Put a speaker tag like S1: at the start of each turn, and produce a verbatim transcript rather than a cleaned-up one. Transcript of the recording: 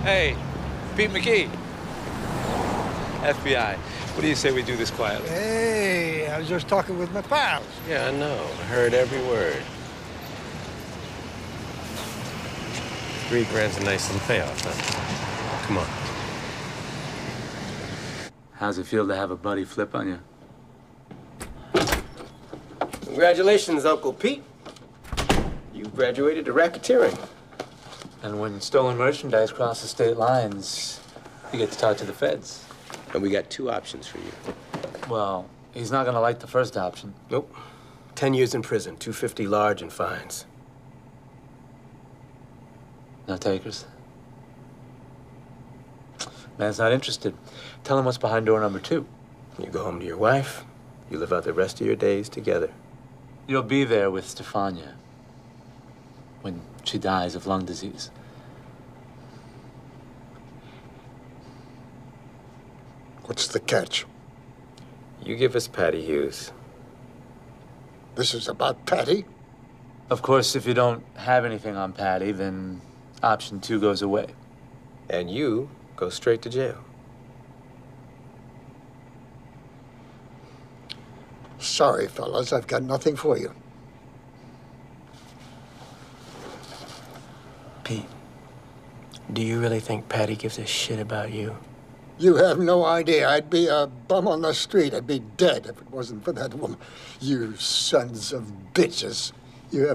S1: Hey, Pete McKee. F B I. What do you say we do this quietly?
S2: Hey, I was just talking with my pals.
S3: Yeah, I know. I heard every word. Three grand's a nice little payoff, huh? Come on.
S4: How's it feel to have a buddy flip on you?
S3: Congratulations, Uncle Pete. You graduated to racketeering.
S4: And when stolen merchandise crosses state lines, you get to talk to the feds.
S3: And we got two options for you.
S4: Well, he's not gonna like the first option.
S3: Nope. Ten years in prison, two fifty large and fines.
S4: No takers? Man's not interested. Tell him what's behind door number two.
S3: You go home to your wife, you live out the rest of your days together.
S4: You'll be there with Stefania when she dies of lung disease.
S2: What's the catch?
S3: You give us Patty Hughes.
S2: This is about Patty?
S4: Of course, if you don't have anything on Patty, then option two goes away.
S3: And you go straight to jail.
S2: Sorry, fellas, I've got nothing for you.
S3: Pete, do you really think Patty gives a shit about you?
S2: You have no idea. I'd be a bum on the street. I'd be dead if it wasn't for that woman. You sons of bitches. You have